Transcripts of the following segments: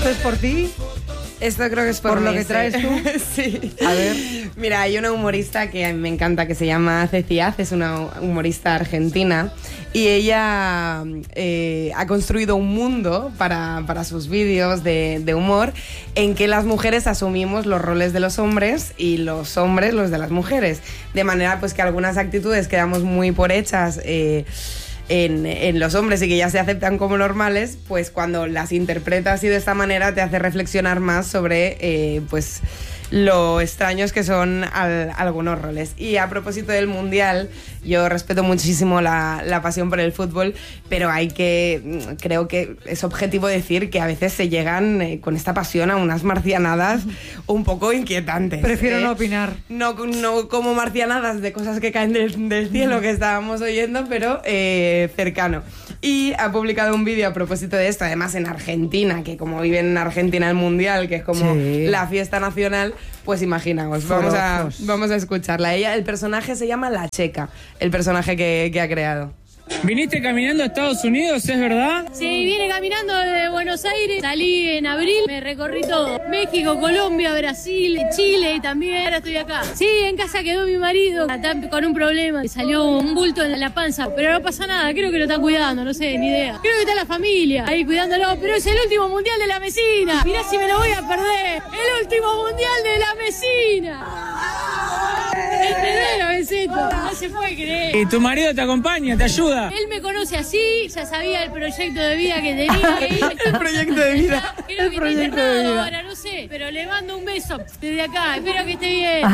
¿Esto es por ti? Esto creo que es por lo mí, que traes tú. Sí. A ver. Mira, hay una humorista que a mí me encanta que se llama Ceci Az, es una humorista argentina y ella ha construido un mundo para sus vídeos de humor en que las mujeres asumimos los roles de los hombres y los hombres los de las mujeres, de manera pues que algunas actitudes que damos muy por hechas en los hombres y que ya se aceptan como normales, pues cuando las interpretas así de esta manera te hace reflexionar más sobre pues lo extraños que son algunos roles. Y a propósito del Mundial, yo respeto muchísimo la pasión por el fútbol, pero creo que es objetivo decir que a veces se llegan con esta pasión a unas marcianadas un poco inquietantes. Prefiero no opinar. No como marcianadas de cosas que caen del cielo que estábamos oyendo, pero cercano. Y ha publicado un vídeo a propósito de esto, además en Argentina, que como viven en Argentina el Mundial, que es como la fiesta nacional, pues imaginaos, vamos a escucharla. El personaje se llama La Checa, el personaje que ha creado. ¿Viniste caminando a Estados Unidos, es verdad? Sí, vine caminando desde Buenos Aires, salí en abril, me recorrí todo. México, Colombia, Brasil, Chile y también ahora estoy acá. Sí, en casa quedó mi marido, está con un problema, salió un bulto en la panza, pero no pasa nada, creo que lo están cuidando, no sé, ni idea. Creo que está la familia ahí cuidándolo, pero es el último mundial de la Mesina. Mirá si me lo voy a perder, el último mundial de la Mesina. El Benceto, no se puede creer. ¿Y tu marido te acompaña, te ayuda? Él me conoce así, ya sabía el proyecto de vida que tenía. El proyecto de vida. Creo que está internado ahora, no sé, pero le mando un beso desde acá, espero que esté bien.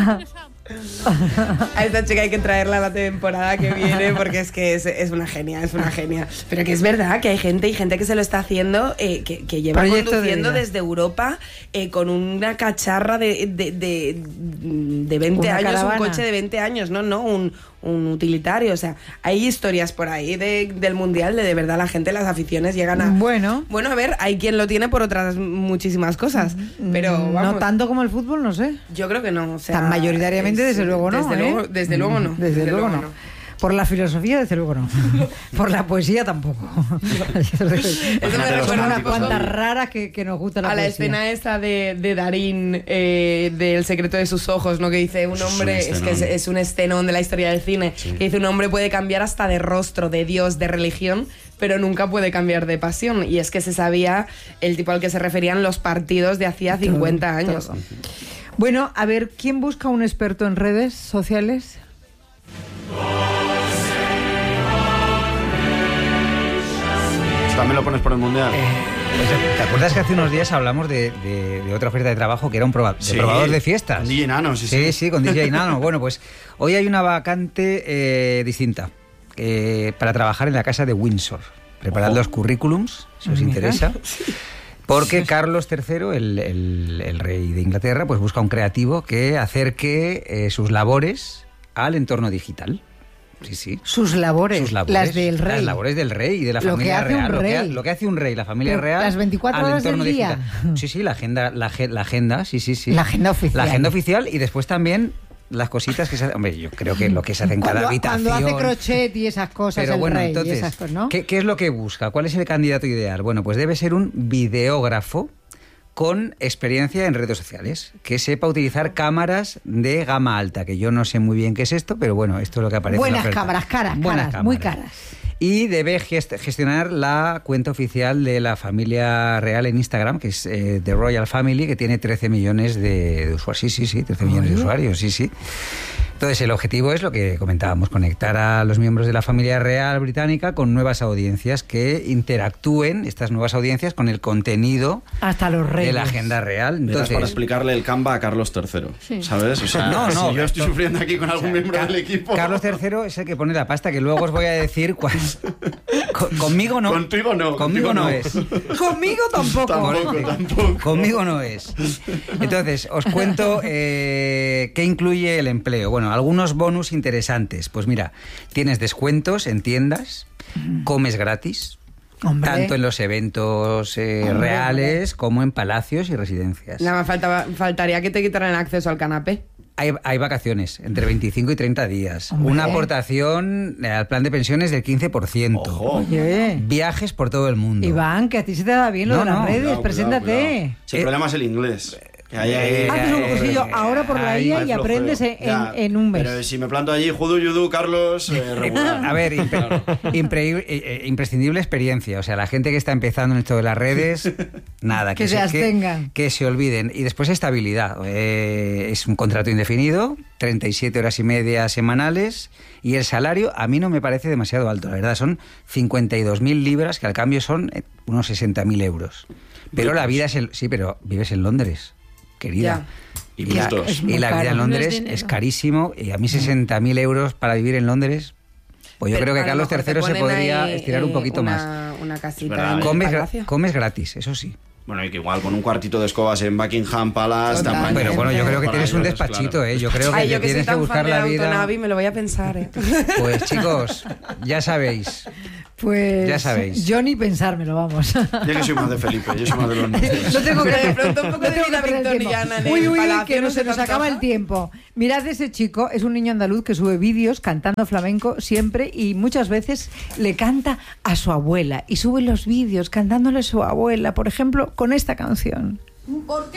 A esta chica hay que traerla a la temporada que viene porque es que es una genia, Pero que es verdad que hay gente que se lo está haciendo, que lleva Proyecto conduciendo de desde Europa con una cacharra de 20 una años, caravana. un coche de 20 años, no, un utilitario. O sea, hay historias por ahí del Mundial de verdad la gente, las aficiones llegan a... Bueno, a ver, hay quien lo tiene por otras muchísimas cosas, pero vamos, no tanto como el fútbol, no sé. yo creo que no, o sea... Tan mayoritariamente, desde luego no. Desde luego no. Desde luego no. Por la filosofía, desde luego no. Por la poesía tampoco. Eso me recuerda Son una unas cosa cuantas raras que nos gusta la a la poesía. escena esta de Darín, del secreto de sus ojos, ¿no? Que dice un hombre, es un escenón de la historia del cine, que dice un hombre puede cambiar hasta de rostro, de Dios, de religión, pero nunca puede cambiar de pasión. Y es que se sabía el tipo al que se referían los partidos de hacía 50 años. Todo. Bueno, a ver, ¿quién busca un experto en redes sociales? También lo pones por el Mundial. ¿Te acuerdas que hace unos días hablamos de otra oferta de trabajo que era un probador de fiestas? Con DJ Nano, Sí, con DJ Nano. Bueno, pues hoy hay una vacante distinta para trabajar en la casa de Windsor. Preparad los currículums, si os interesa. Porque Carlos III, el rey de Inglaterra, pues busca un creativo que acerque sus labores al entorno digital. Sí. Sus labores, las del rey. Las labores del rey y de la Lo familia que hace real. un rey. Lo que hace un rey, la familia Pero real. las 24 al horas entorno del día. digital. Sí, la agenda, sí. La agenda oficial. La agenda oficial y después también las cositas que se hacen. Hombre, yo creo que lo que se hace en cada habitación. Cuando hace crochet y esas cosas, pero el bueno, rey entonces, y esas cosas, ¿no? ¿qué es lo que busca? ¿Cuál es el candidato ideal? Bueno, pues debe ser un videógrafo con experiencia en redes sociales, que sepa utilizar cámaras de gama alta, que yo no sé muy bien qué es esto, pero bueno, esto es lo que aparece Buenas en la oferta. cámaras, caras, muy caras. Y debe gestionar la cuenta oficial de la familia real en Instagram, que es The Royal Family, que tiene 13 millones de usuarios. Sí, 13 millones de usuarios, sí. Entonces, el objetivo es lo que comentábamos, conectar a los miembros de la familia real británica con nuevas audiencias que interactúen, estas nuevas audiencias, con el contenido hasta los reyes de la agenda real. Entonces, para explicarle el Canva a Carlos III, ¿sabes? O sea, no, si yo estoy sufriendo aquí con algún miembro del equipo... Carlos III es el que pone la pasta, que luego os voy a decir cuál... Conmigo no. Contigo no. Conmigo no es. Conmigo tampoco. Conmigo no es. Entonces, os cuento qué incluye el empleo. Bueno, algunos bonus interesantes. Pues mira, tienes descuentos en tiendas, comes gratis, Hombre. tanto en los eventos reales como en palacios y residencias. Nada más faltaría que te quitaran el acceso al canapé. Hay vacaciones, entre 25 y 30 días. Hombre. Una aportación al plan de pensiones del 15%. Ojo. Oye, Viajes por todo el mundo. Iván, que a ti se te da bien lo No, de las no, redes, Cuidado, preséntate. cuidado. Si el problema es el inglés. Que hay ahí- Haces un cursillo ahora por la ahí IA hay y aprendes flojeo. Ya, en un mes. Pero si me planto allí, judu, yudu, Carlos, regular. A ver, imprescindible experiencia. O sea, la gente que está empezando en esto de las redes, nada. Que se abstengan. Que se olviden. Y después estabilidad. Es un contrato indefinido, 37 horas y media semanales, y el salario a mí no me parece demasiado alto. La verdad, son 52.000 libras, que al cambio son unos 60.000 euros. Pero la vida es... Sí, pero vives en Londres, querida. Y la, puntos. Es muy y la vida caro. en No es Londres dinero. es carísimo, y a mí 60.000 euros para vivir en Londres, pues yo Pero creo que a lo Carlos mejor te III se ponen podría ahí, estirar un poquito más. Una casita verdad, en el Comes, palacio. comes gratis, eso sí. Bueno, y que igual con un cuartito de escobas en Buckingham Palace... Total. también. Pero bueno, yo creo que Para tienes un ellos, despachito, claro. ¿eh? Yo creo que Ay, te yo que soy tienes que tan buscar fan de la vida. Autonavi, me lo voy a pensar, ¿eh? Pues chicos, ya sabéis. Pues Ya sabéis. yo ni pensármelo, vamos. Yo que soy más de Felipe, yo soy más de los nuestros. No tengo que De pronto un poco de tengo que vida perder el tiempo. victoriana en el Uy, palacio, que no no se se nos te acaba antoja. el tiempo. Mirad, ese chico es un niño andaluz que sube vídeos cantando flamenco siempre y muchas veces le canta a su abuela y sube los vídeos cantándole a su abuela, por ejemplo, con esta canción. ¿Por qué